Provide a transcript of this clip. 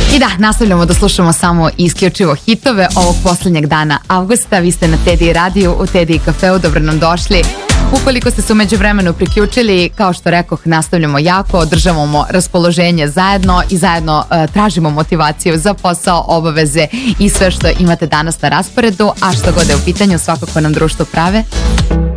I da, nastavljamo da slušamo samo isključivo hitove ovog poslednjeg dana avgusta. Vi ste na Teddy radiju, u Teddy kafeu, dobro nam došli. Ukoliko ste se umeđu vremenu priključili, kao što rekoh, nastavljamo jako, održavamo raspoloženje zajedno i zajedno tražimo motivaciju za posao, obaveze i sve što imate danas na rasporedu, a što god je u pitanju, svakako nam društvo prave